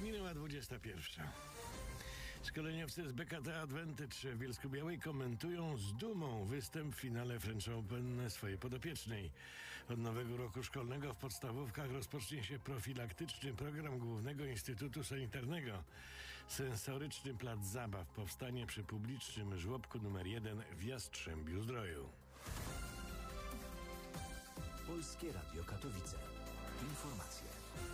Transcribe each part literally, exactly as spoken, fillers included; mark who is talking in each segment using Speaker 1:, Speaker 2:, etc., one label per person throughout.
Speaker 1: Minęła dwudziesta pierwsza. Szkoleniowcy z B K T Advantage w Bielsku-Białej komentują z dumą występ w finale French Open swojej podopiecznej. Od nowego roku szkolnego w podstawówkach rozpocznie się profilaktyczny program Głównego Instytutu Sanitarnego. Sensoryczny plac zabaw powstanie przy publicznym żłobku numer jeden w Jastrzębiu-Zdroju.
Speaker 2: Polskie Radio Katowice. Informacje.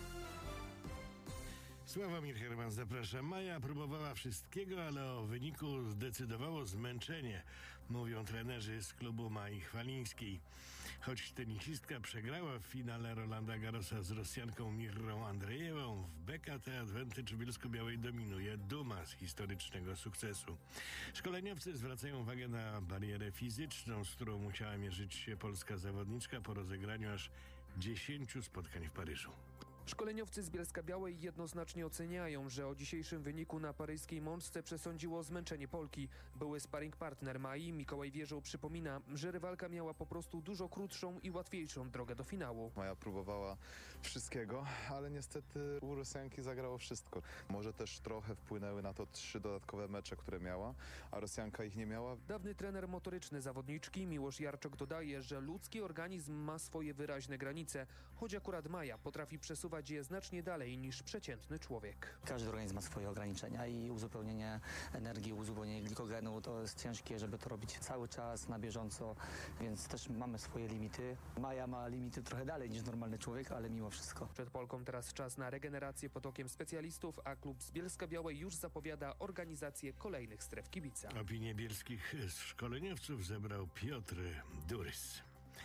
Speaker 1: Sławomir Herman, zapraszam. Maja próbowała wszystkiego, ale o wyniku zdecydowało zmęczenie, mówią trenerzy z klubu Mai Chwalińskiej. Choć tenisistka przegrała w finale Rolanda Garrosa z Rosjanką Mirrą Andrejewą, w B K T Advantage w Bielsku-Białej dominuje duma z historycznego sukcesu. Szkoleniowcy zwracają uwagę na barierę fizyczną, z którą musiała mierzyć się polska zawodniczka po rozegraniu aż dziesięciu spotkań w Paryżu.
Speaker 3: Szkoleniowcy z Bielska-Białej jednoznacznie oceniają, że o dzisiejszym wyniku na paryskiej mączce przesądziło zmęczenie Polki. Były sparring partner Mai, Mikołaj Wierzył, przypomina, że rywalka miała po prostu dużo krótszą i łatwiejszą drogę do finału.
Speaker 4: Maja próbowała wszystkiego, ale niestety u Rosjanki zagrało wszystko. Może też trochę wpłynęły na to trzy dodatkowe mecze, które miała, a Rosjanka ich nie miała.
Speaker 3: Dawny trener motoryczny zawodniczki Miłosz Jarczok dodaje, że ludzki organizm ma swoje wyraźne granice, choć akurat Maja potrafi przesuwać je znacznie dalej niż przeciętny człowiek.
Speaker 5: Każdy organizm ma swoje ograniczenia i uzupełnienie energii, uzupełnienie glikogenu to jest ciężkie, żeby to robić cały czas, na bieżąco, więc też mamy swoje limity. Maja ma limity trochę dalej niż normalny człowiek, ale mimo wszystko.
Speaker 3: Przed Polką teraz czas na regenerację pod okiem specjalistów, a klub z Bielska-Białej już zapowiada organizację kolejnych stref kibica.
Speaker 1: Opinię bielskich szkoleniowców zebrał Piotr Durys.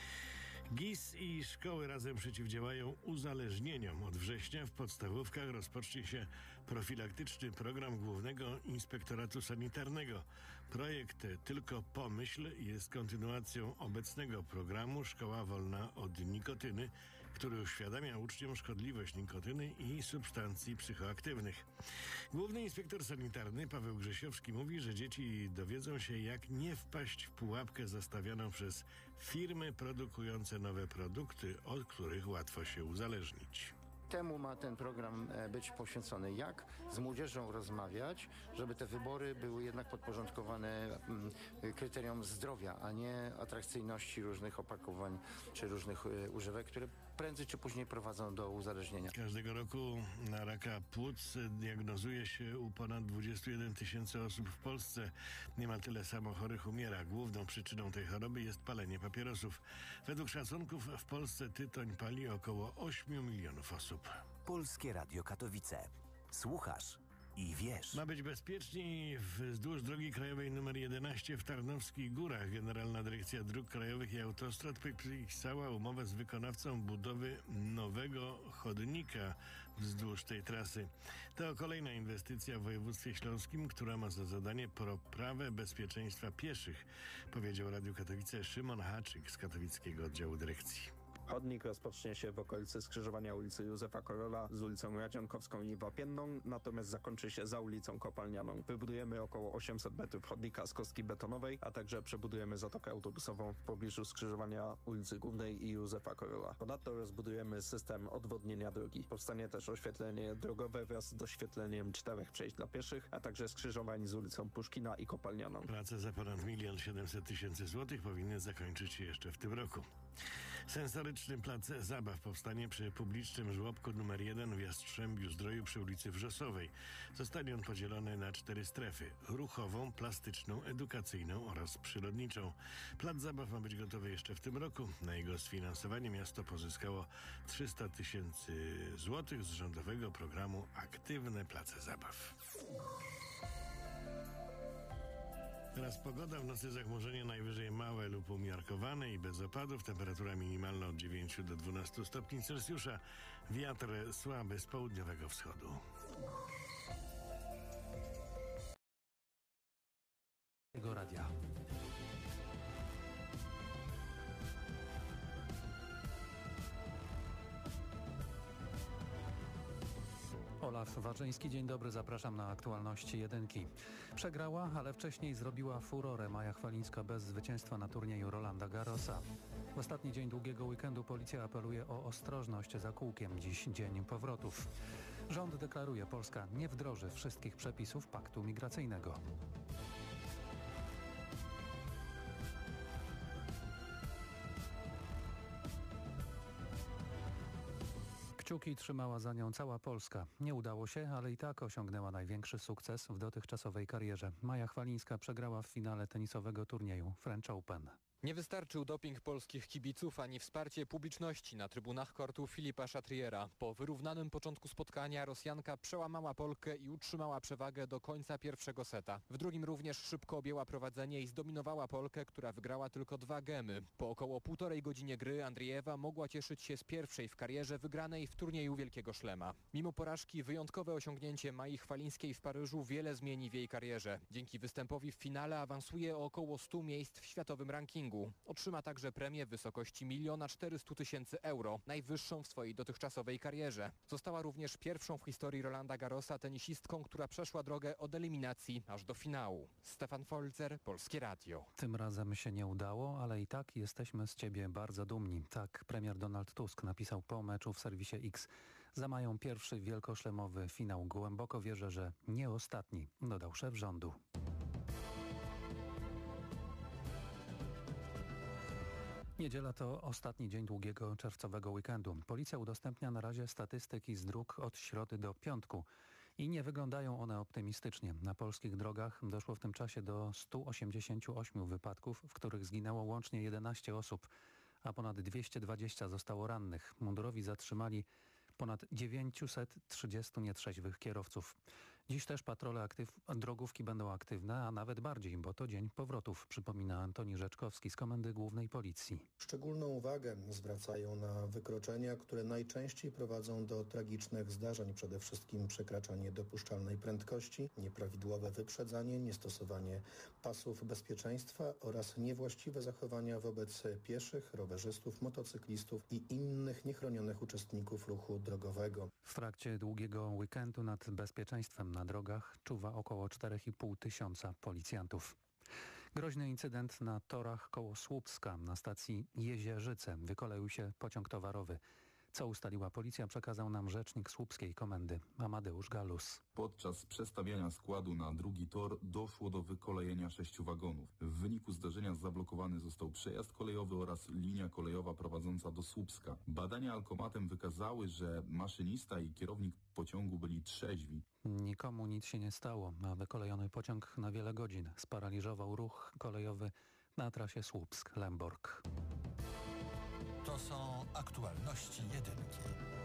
Speaker 1: G I S i szkoły razem przeciwdziałają uzależnieniom. Od września w podstawówkach rozpocznie się profilaktyczny program Głównego Inspektoratu Sanitarnego. Projekt Tylko Pomyśl jest kontynuacją obecnego programu Szkoła Wolna od Nikotyny, który uświadamia uczniom szkodliwość nikotyny i substancji psychoaktywnych. Główny Inspektor Sanitarny Paweł Grzesiowski mówi, że dzieci dowiedzą się, jak nie wpaść w pułapkę zastawianą przez firmy produkujące nowe produkty, od których łatwo się uzależnić.
Speaker 6: Temu ma ten program być poświęcony. Jak z młodzieżą rozmawiać, żeby te wybory były jednak podporządkowane kryteriom zdrowia, a nie atrakcyjności różnych opakowań czy różnych używek, które prędzej czy później prowadzą do uzależnienia.
Speaker 1: Każdego roku na raka płuc diagnozuje się u ponad dwudziestu jeden tysięcy osób w Polsce. Niemal tyle samo chorych umiera. Główną przyczyną tej choroby jest palenie papierosów. Według szacunków w Polsce tytoń pali około ośmiu milionów osób.
Speaker 2: Polskie Radio Katowice. Słuchasz i wiesz.
Speaker 1: Ma być bezpieczniej wzdłuż drogi krajowej nr jedenaście w Tarnowskich Górach. Generalna Dyrekcja Dróg Krajowych i Autostrad podpisała umowę z wykonawcą budowy nowego chodnika wzdłuż tej trasy. To kolejna inwestycja w województwie śląskim, która ma za zadanie poprawę bezpieczeństwa pieszych, powiedział Radiu Katowice Szymon Haczyk z katowickiego oddziału dyrekcji.
Speaker 7: Chodnik rozpocznie się w okolicy skrzyżowania ulicy Józefa Korola z ulicą Radzionkowską i Wapienną, natomiast zakończy się za ulicą Kopalnianą. Wybudujemy około osiemset metrów chodnika z kostki betonowej, a także przebudujemy zatokę autobusową w pobliżu skrzyżowania ulicy Głównej i Józefa Korola. Ponadto rozbudujemy system odwodnienia drogi. Powstanie też oświetlenie drogowe wraz z doświetleniem czterech przejść dla pieszych, a także skrzyżowań z ulicą Puszkina i Kopalnianą.
Speaker 1: Prace za ponad milion siedemset tysięcy złotych powinny zakończyć się jeszcze w tym roku. Sensoryczny plac zabaw powstanie przy publicznym żłobku numer jeden w Jastrzębiu-Zdroju przy ulicy Wrzosowej. Zostanie on podzielony na cztery strefy: ruchową, plastyczną, edukacyjną oraz przyrodniczą. Plac zabaw ma być gotowy jeszcze w tym roku. Na jego sfinansowanie miasto pozyskało trzysta tysięcy złotych z rządowego programu Aktywne Place Zabaw. Teraz pogoda. W nocy zachmurzenie najwyżej małe lub umiarkowane i bez opadów. Temperatura minimalna od dziewięciu do dwunastu stopni Celsjusza. Wiatr słaby z południowego wschodu.
Speaker 8: Radia. Olaf Warzyński, dzień dobry, zapraszam na aktualności jedynki. Przegrała, ale wcześniej zrobiła furorę Maja Chwalińska bez zwycięstwa na turnieju Rolanda Garrosa. W ostatni dzień długiego weekendu policja apeluje o ostrożność za kółkiem. Dziś dzień powrotów. Rząd deklaruje, Polska nie wdroży wszystkich przepisów paktu migracyjnego. Kciuki trzymała za nią cała Polska. Nie udało się, ale i tak osiągnęła największy sukces w dotychczasowej karierze. Maja Chwalińska przegrała w finale tenisowego turnieju French Open.
Speaker 9: Nie wystarczył doping polskich kibiców ani wsparcie publiczności na trybunach kortu Filipa Chatriera. Po wyrównanym początku spotkania Rosjanka przełamała Polkę i utrzymała przewagę do końca pierwszego seta. W drugim również szybko objęła prowadzenie i zdominowała Polkę, która wygrała tylko dwa gemy. Po około półtorej godzinie gry Andriejewa mogła cieszyć się z pierwszej w karierze wygranej w turnieju Wielkiego Szlema. Mimo porażki wyjątkowe osiągnięcie Mai Chwalińskiej w Paryżu wiele zmieni w jej karierze. Dzięki występowi w finale awansuje o około stu miejsc w światowym rankingu. Otrzyma także premię w wysokości miliona czterystu tysięcy euro, najwyższą w swojej dotychczasowej karierze. Została również pierwszą w historii Rolanda Garrosa tenisistką, która przeszła drogę od eliminacji aż do finału. Stefan Folzer, Polskie Radio.
Speaker 8: Tym razem się nie udało, ale i tak jesteśmy z ciebie bardzo dumni. Tak premier Donald Tusk napisał po meczu w serwisie X. Za Mają pierwszy wielkoszlemowy finał. Głęboko wierzę, że nie ostatni, dodał szef rządu. Niedziela to ostatni dzień długiego czerwcowego weekendu. Policja udostępnia na razie statystyki z dróg od środy do piątku i nie wyglądają one optymistycznie. Na polskich drogach doszło w tym czasie do stu osiemdziesięciu ośmiu wypadków, w których zginęło łącznie jedenaście osób, a ponad dwieście dwadzieścia zostało rannych. Mundurowi zatrzymali ponad dziewięćset trzydziestu nietrzeźwych kierowców. Dziś też patrole aktyw, drogówki będą aktywne, a nawet bardziej, bo to dzień powrotów, przypomina Antoni Rzeczkowski z Komendy Głównej Policji.
Speaker 10: Szczególną uwagę zwracają na wykroczenia, które najczęściej prowadzą do tragicznych zdarzeń, przede wszystkim przekraczanie dopuszczalnej prędkości, nieprawidłowe wyprzedzanie, niestosowanie pasów bezpieczeństwa oraz niewłaściwe zachowania wobec pieszych, rowerzystów, motocyklistów i innych niechronionych uczestników ruchu drogowego.
Speaker 8: W trakcie długiego weekendu nad bezpieczeństwem na drogach czuwa około czterech i pół tysiąca policjantów. Groźny incydent na torach koło Słupska na stacji Jezierzyce. Wykoleił się pociąg towarowy. Co ustaliła policja, przekazał nam rzecznik słupskiej komendy Amadeusz Galus.
Speaker 11: Podczas przestawiania składu na drugi tor doszło do wykolejenia sześciu wagonów. W wyniku zdarzenia zablokowany został przejazd kolejowy oraz linia kolejowa prowadząca do Słupska. Badania alkomatem wykazały, że maszynista i kierownik pociągu byli trzeźwi.
Speaker 8: Nikomu nic się nie stało, a wykolejony pociąg na wiele godzin sparaliżował ruch kolejowy na trasie Słupsk-Lęborg.
Speaker 12: To są aktualności jedynki.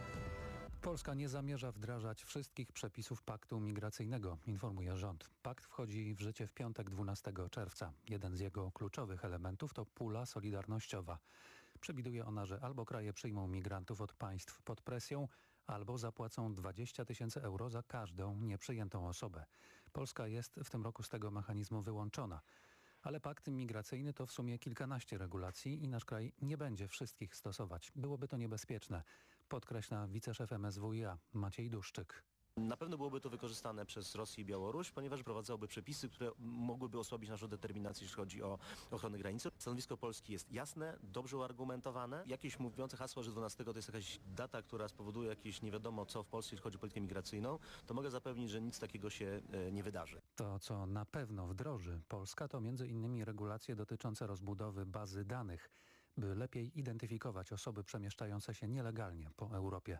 Speaker 8: Polska nie zamierza wdrażać wszystkich przepisów paktu migracyjnego, informuje rząd. Pakt wchodzi w życie w piątek dwunastego czerwca. Jeden z jego kluczowych elementów to pula solidarnościowa. Przewiduje ona, że albo kraje przyjmą migrantów od państw pod presją, albo zapłacą dwadzieścia tysięcy euro za każdą nieprzyjętą osobę. Polska jest w tym roku z tego mechanizmu wyłączona. Ale pakt migracyjny to w sumie kilkanaście regulacji i nasz kraj nie będzie wszystkich stosować. Byłoby to niebezpieczne, podkreśla wiceszef M S W i A Maciej Duszczyk.
Speaker 13: Na pewno byłoby to wykorzystane przez Rosję i Białoruś, ponieważ wprowadzałoby przepisy, które mogłyby osłabić naszą determinację, jeśli chodzi o ochronę granicy. Stanowisko Polski jest jasne, dobrze uargumentowane. Jakieś mówiące hasło, że dwunastego to jest jakaś data, która spowoduje jakieś nie wiadomo co w Polsce, jeśli chodzi o politykę migracyjną, to mogę zapewnić, że nic takiego się nie wydarzy.
Speaker 8: To, co na pewno wdroży Polska, to między innymi regulacje dotyczące rozbudowy bazy danych, by lepiej identyfikować osoby przemieszczające się nielegalnie po Europie.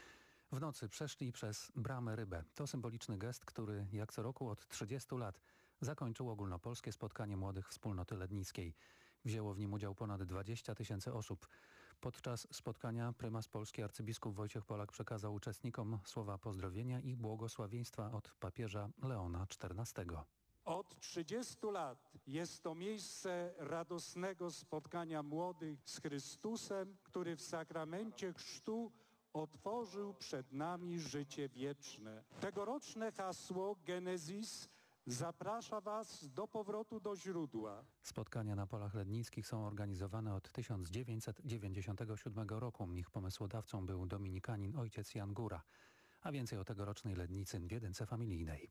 Speaker 8: W nocy przeszli przez Bramę Rybę. To symboliczny gest, który jak co roku od trzydziestu lat zakończył ogólnopolskie spotkanie młodych wspólnoty lednickiej. Wzięło w nim udział ponad dwadzieścia tysięcy osób. Podczas spotkania prymas Polski arcybiskup Wojciech Polak przekazał uczestnikom słowa pozdrowienia i błogosławieństwa od papieża Leona czternastego.
Speaker 14: Od trzydziestu lat jest to miejsce radosnego spotkania młodych z Chrystusem, który w sakramencie chrztu otworzył przed nami życie wieczne. Tegoroczne hasło Genesis zaprasza Was do powrotu do źródła.
Speaker 8: Spotkania na polach lednickich są organizowane od tysiąc dziewięćset dziewięćdziesiątego siódmego roku. Ich pomysłodawcą był dominikanin ojciec Jan Góra. A więcej o tegorocznej Lednicy w jedynce familijnej.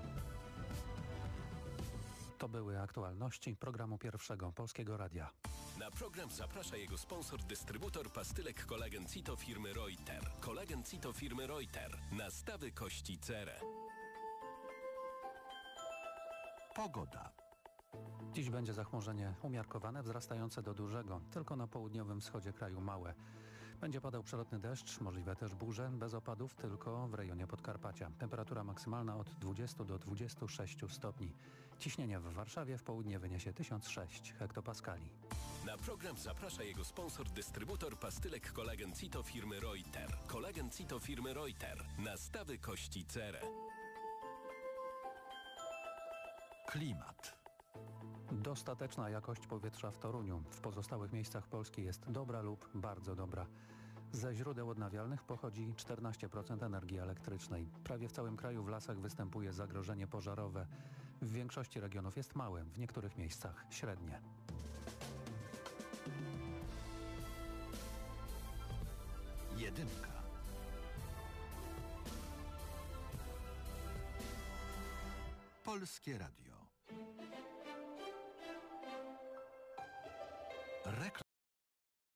Speaker 8: To były aktualności programu Pierwszego Polskiego Radia.
Speaker 15: Na program zaprasza jego sponsor, dystrybutor pastylek Kolagen Cito firmy Reuter. Kolagen Cito firmy Reuter. Nastawy kości cerę.
Speaker 12: Pogoda.
Speaker 8: Dziś będzie zachmurzenie umiarkowane, wzrastające do dużego. Tylko na południowym wschodzie kraju małe. Będzie padał przelotny deszcz, możliwe też burze, bez opadów tylko w rejonie Podkarpacia. Temperatura maksymalna od dwudziestu do dwudziestu sześciu stopni. Ciśnienie w Warszawie w południe wyniesie tysiąc sześć hektopaskali.
Speaker 15: Na program zaprasza jego sponsor, dystrybutor pastylek Kolagen Cito firmy Reuter. Kolagen Cito firmy Reuter. Nastawy kości cerę.
Speaker 12: Klimat.
Speaker 8: Dostateczna jakość powietrza w Toruniu. W pozostałych miejscach Polski jest dobra lub bardzo dobra. Ze źródeł odnawialnych pochodzi czternaście procent energii elektrycznej. Prawie w całym kraju w lasach występuje zagrożenie pożarowe. W większości regionów jest małe, w niektórych miejscach średnie.
Speaker 12: Jedynka. Polskie Radio.